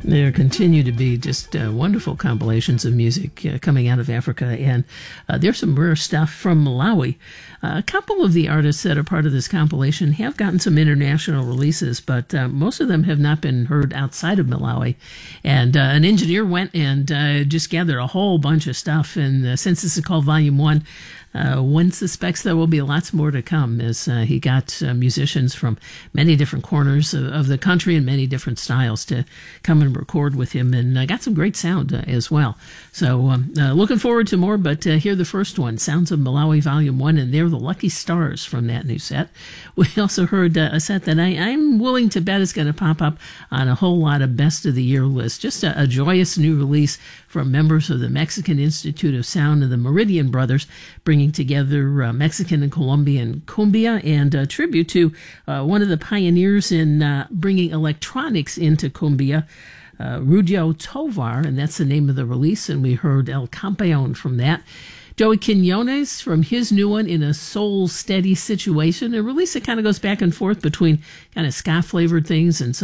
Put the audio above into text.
There continue to be just wonderful compilations of music coming out of Africa, and there's some rare stuff from Malawi. A couple of the artists that are part of this compilation have gotten some international releases, but most of them have not been heard outside of Malawi. And an engineer went and just gathered a whole bunch of stuff, and since this is called Volume 1, one suspects there will be lots more to come, as he got musicians from many different corners of the country and many different styles to come and record with him, and got some great sound as well. So looking forward to more, but here the first one, Sounds of Malawi Volume 1, and they're the Lucky Stars from that new set. We also heard a set that I'm willing to bet is going to pop up on a whole lot of Best of the Year lists. Just a joyous new release from members of the Mexican Institute of Sound and the Meridian Brothers, bringing together Mexican and Colombian cumbia, and a tribute to one of the pioneers in bringing electronics into cumbia, Rudio Tovar, and that's the name of the release, and we heard El Campeon from that. Joey Quinones from his new one, In a Soul Steady Situation, a release that kind of goes back and forth between kind of ska-flavored things and